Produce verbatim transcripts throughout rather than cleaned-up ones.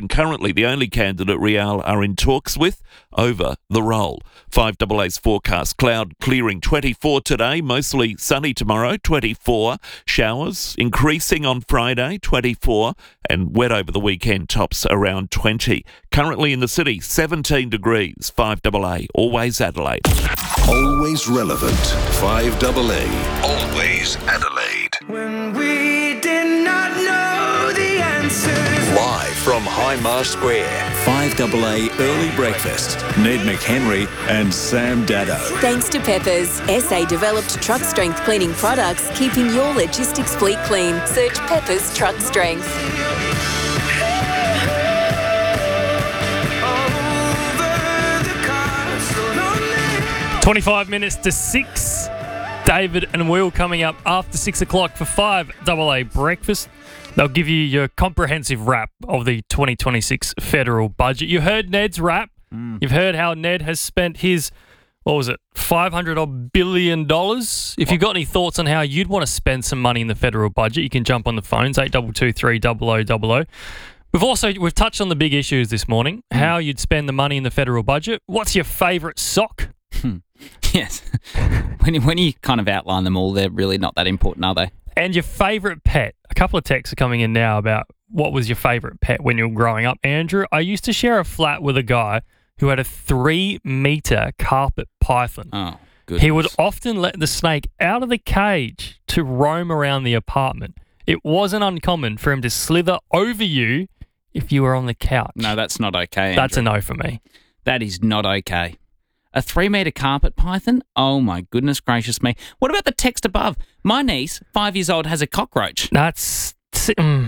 and currently the only candidate Real are in talks with over the role. five A A's forecast: cloud clearing twenty-four today, mostly sunny tomorrow, twenty-four. Showers increasing on Friday, twenty-four, and wet over the weekend, tops around twenty. Currently in the city, seventeen degrees. five A A, always Adelaide. Always relevant. five A A. Always Adelaide. When we did not know the answers. Live from Highmar Square. five A A Early Breakfast. Ned McHenry and Sam Dado. Thanks to Peppers, S A-developed truck strength cleaning products, keeping your logistics fleet clean. Search Peppers Truck Strength. twenty-five minutes to six. David and Will coming up after six o'clock for five A A Breakfast. They'll give you your comprehensive wrap of the twenty twenty-six federal budget. You heard Ned's wrap. Mm. You've heard how Ned has spent his, what was it, five hundred odd billion dollars. If you've got any thoughts on how you'd want to spend some money in the federal budget, you can jump on the phones, eight two two three zero zero zero zero. We've also, we've touched on the big issues this morning, mm. how you'd spend the money in the federal budget. What's your favourite sock? Hmm. Yes. when, you, when you kind of outline them all, they're really not that important, are they? And your favourite pet. A couple of texts are coming in now about what was your favourite pet when you were growing up. Andrew, I used to share a flat with a guy who had a three-metre carpet python. Oh, goodness. He would often let the snake out of the cage to roam around the apartment. It wasn't uncommon for him to slither over you if you were on the couch. No, that's not okay, Andrew. That's a no for me. That is not okay. A three-metre carpet python? Oh, my goodness gracious me. What about the text above? My niece, five years old, has a cockroach. That's... Mm.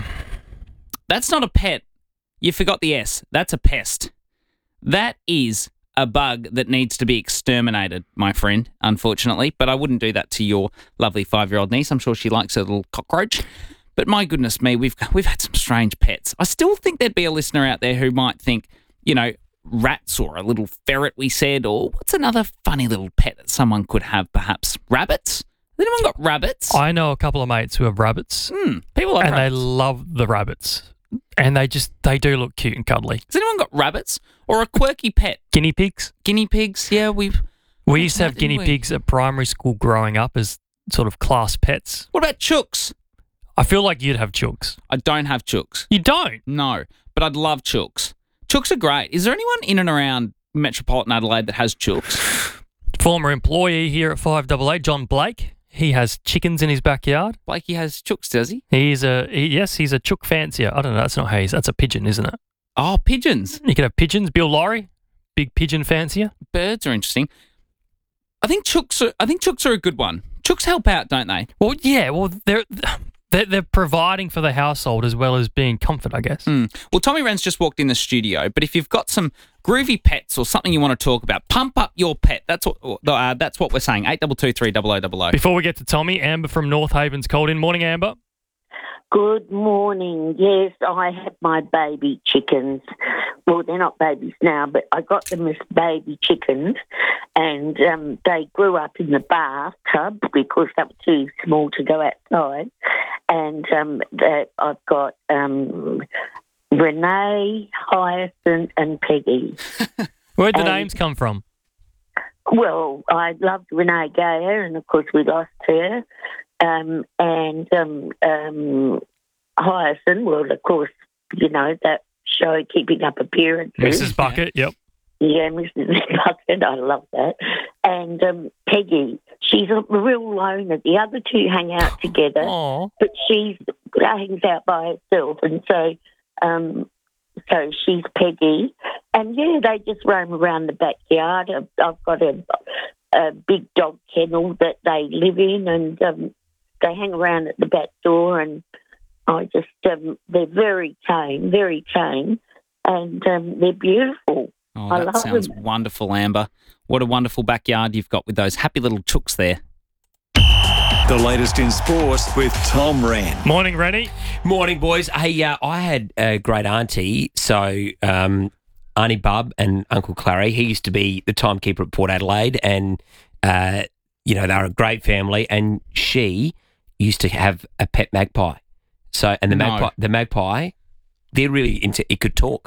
That's not a pet. You forgot the S. That's a pest. That is a bug that needs to be exterminated, my friend, unfortunately. But I wouldn't do that to your lovely five-year-old niece. I'm sure she likes a little cockroach. But my goodness me, we've we've had some strange pets. I still think there'd be a listener out there who might think, you know, rats or a little ferret, we said, or what's another funny little pet that someone could have, perhaps? Rabbits? Has anyone got rabbits? I know a couple of mates who have rabbits. Mm, people love and rabbits. And they love the rabbits. And they just, they do look cute and cuddly. Has anyone got rabbits? Or a quirky pet? Guinea pigs? Guinea pigs, yeah, we've... We used to have guinea we? pigs at primary school growing up as sort of class pets. What about chooks? I feel like you'd have chooks. I don't have chooks. You don't? No, but I'd love chooks. Chooks are great. Is there anyone in and around metropolitan Adelaide that has chooks? Former employee here at five A A, John Blake. He has chickens in his backyard. Blakey has chooks, does he? He's a he, yes, he's a chook fancier. I don't know. That's not how he's. That's a pigeon, isn't it? Oh, pigeons. You could have pigeons. Bill Laurie, big pigeon fancier. Birds are interesting. I think chooks are. I think chooks are a good one. Chooks help out, don't they? Well, yeah. Well, they're. They're, they're providing for the household as well as being comfort, I guess. Mm. Well, Tommy Wren's just walked in the studio, but if you've got some groovy pets or something you want to talk about, pump up your pet. That's what uh, that's what we're saying. eight two two three zero zero zero zero. Before we get to Tommy, Amber from North Haven's called in. Morning, Amber. Good morning. Yes, I had my baby chickens. Well, they're not babies now, but I got them as baby chickens, and um, they grew up in the bathtub because they were too small to go outside. And um, that I've got um, Renee, Hyacinth, and Peggy. Where'd the and, names come from? Well, I loved Renee Gayer, and of course we lost her. Um, and um, um, Hyacinth, well, of course, you know, that show Keeping Up Appearances. Missus Bucket, yep. Yeah, Missus Bucket, I love that. And um, Peggy, she's a real loner. The other two hang out together, Aww. but she hangs out by herself. And so um, so she's Peggy. And, yeah, they just roam around the backyard. I've, I've got a, a big dog kennel that they live in, and um, they hang around at the back door, and I just, um, they're very tame, very tame, and um, they're beautiful. Oh, I that love sounds them. wonderful, Amber. What a wonderful backyard you've got with those happy little chooks there. The latest in sports with Tom Wren. Morning, Rennie. Morning, boys. Hey, uh, I had a great auntie, so um, Auntie Bub and Uncle Clary. He used to be the timekeeper at Port Adelaide, and, uh, you know, they were a great family, and she used to have a pet magpie. So, and the No. magpie, the magpie, they're really into, it could talk.